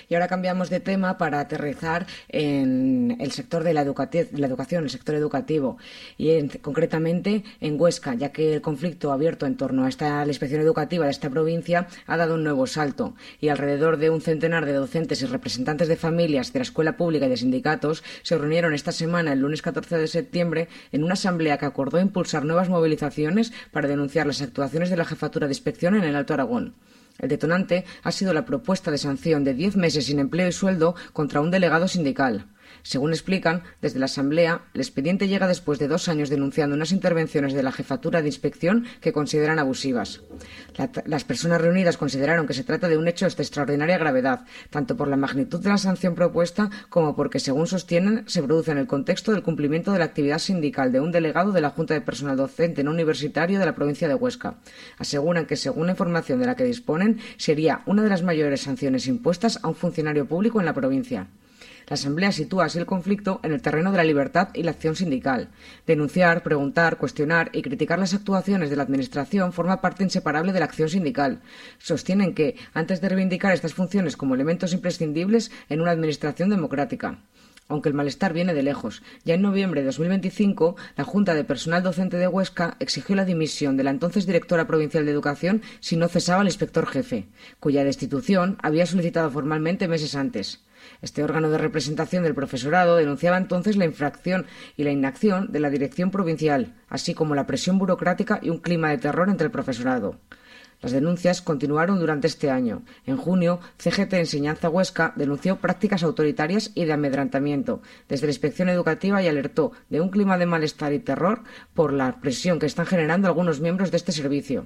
Y ahora cambiamos de tema para aterrizar en el sector de la educación, el sector educativo, y concretamente en Huesca, ya que el conflicto abierto en torno a la inspección educativa de esta provincia ha dado un nuevo salto, y alrededor de un centenar de docentes y representantes de familias de la escuela pública y de sindicatos se reunieron esta semana, el lunes 14 de septiembre, en una asamblea que acordó impulsar nuevas movilizaciones para denunciar las actuaciones de la Jefatura de Inspección en el Alto Aragón. El detonante ha sido la propuesta de sanción de 10 meses sin empleo y sueldo contra un delegado sindical. Según explican, desde la Asamblea, el expediente llega después de 2 años denunciando unas intervenciones de la Jefatura de Inspección que consideran abusivas. Las personas reunidas consideraron que se trata de un hecho de extraordinaria gravedad, tanto por la magnitud de la sanción propuesta como porque, según sostienen, se produce en el contexto del cumplimiento de la actividad sindical de un delegado de la Junta de Personal Docente no universitario de la provincia de Huesca. Aseguran que, según la información de la que disponen, sería una de las mayores sanciones impuestas a un funcionario público en la provincia. La Asamblea sitúa así el conflicto en el terreno de la libertad y la acción sindical. Denunciar, preguntar, cuestionar y criticar las actuaciones de la Administración forma parte inseparable de la acción sindical. Sostienen que, antes de reivindicar estas funciones como elementos imprescindibles en una Administración democrática. Aunque el malestar viene de lejos. Ya en noviembre de 2025, la Junta de Personal Docente de Huesca exigió la dimisión de la entonces directora provincial de Educación si no cesaba el inspector jefe, cuya destitución había solicitado formalmente meses antes. Este órgano de representación del profesorado denunciaba entonces la infracción y la inacción de la dirección provincial, así como la presión burocrática y un clima de terror entre el profesorado. Las denuncias continuaron durante este año. En junio, CGT Enseñanza Huesca denunció prácticas autoritarias y de amedrentamiento desde la inspección educativa y alertó de un clima de malestar y terror por la presión que están generando algunos miembros de este servicio.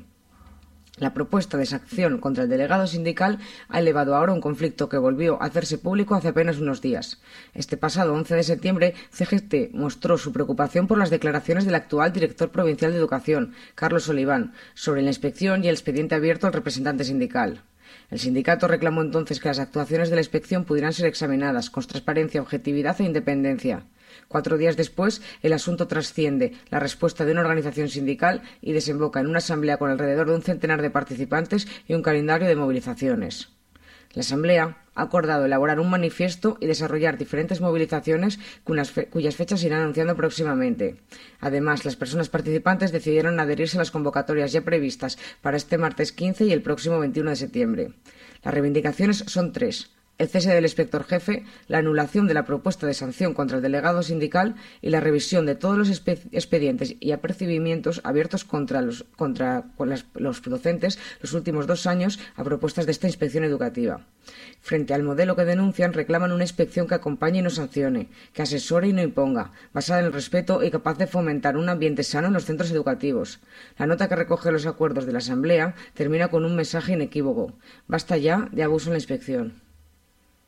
La propuesta de sanción contra el delegado sindical ha elevado ahora un conflicto que volvió a hacerse público hace apenas unos días. Este pasado 11 de septiembre, CGT mostró su preocupación por las declaraciones del actual director provincial de Educación, Carlos Oliván, sobre la inspección y el expediente abierto al representante sindical. El sindicato reclamó entonces que las actuaciones de la inspección pudieran ser examinadas con transparencia, objetividad e independencia. 4 días después, el asunto trasciende la respuesta de una organización sindical y desemboca en una asamblea con alrededor de un centenar de participantes y un calendario de movilizaciones. La Asamblea ha acordado elaborar un manifiesto y desarrollar diferentes movilizaciones cuyas fechas se irán anunciando próximamente. Además, las personas participantes decidieron adherirse a las convocatorias ya previstas para este martes 15 y el próximo 21 de septiembre. Las reivindicaciones son 3. El cese del inspector jefe, la anulación de la propuesta de sanción contra el delegado sindical y la revisión de todos los expedientes y apercibimientos abiertos contra los docentes los últimos 2 años a propuestas de esta inspección educativa. Frente al modelo que denuncian, reclaman una inspección que acompañe y no sancione, que asesore y no imponga, basada en el respeto y capaz de fomentar un ambiente sano en los centros educativos. La nota que recoge los acuerdos de la Asamblea termina con un mensaje inequívoco: basta ya de abuso en la inspección.